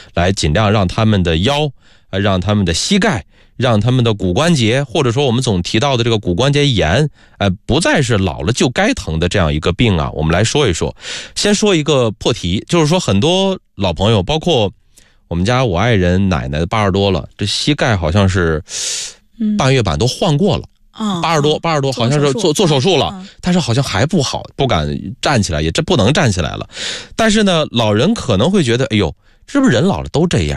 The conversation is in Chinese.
来尽量让他们的腰让他们的膝盖，让他们的骨关节，或者说我们总提到的这个骨关节炎，不再是老了就该疼的这样一个病啊。我们来说一说，先说一个破题，就是说很多老朋友，包括我们家我爱人奶奶80多了，这膝盖好像是半月板都换过了。80多好像是做手术了，但是好像还不好，不敢站起来，也不能站起来了。但是呢，老人可能会觉得，哎呦，是不是人老了都这样？